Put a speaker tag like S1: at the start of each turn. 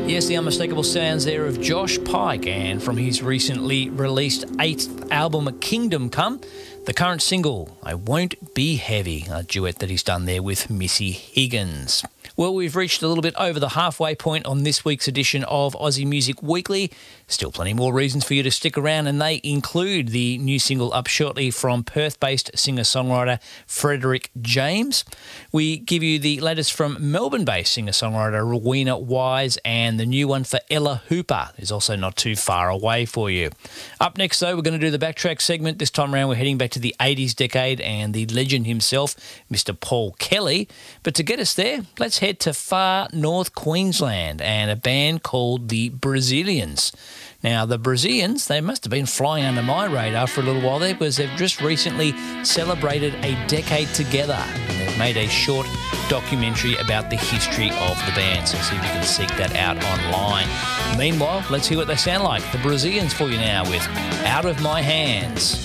S1: Yes, the unmistakable sounds there of Josh Pike, and from his recently released 8th album, Kingdom Come, the current single, I Won't Be Heavy, a duet that he's done there with Missy Higgins. Well, we've reached a little bit over the halfway point on this week's edition of Aussie Music Weekly. Still plenty more reasons for you to stick around, and they include the new single up shortly from Perth-based singer-songwriter Frederick James. We give you the latest from Melbourne-based singer-songwriter Rowena Wise, and the new one for Ella Hooper is also not too far away for you. Up next, though, we're going to do the Backtrack segment. This time around, we're heading back to the 80s decade and the legend himself, Mr. Paul Kelly. But to get us there, let's head to far north Queensland and a band called the Brazilians. Now, the Brazilians, they must have been flying under my radar for a little while there, because they've just recently celebrated a decade together, and they've made a short documentary about the history of the band, so see if you can seek that out online. Meanwhile, let's hear what they sound like. The Brazilians for you now with Out of My Hands.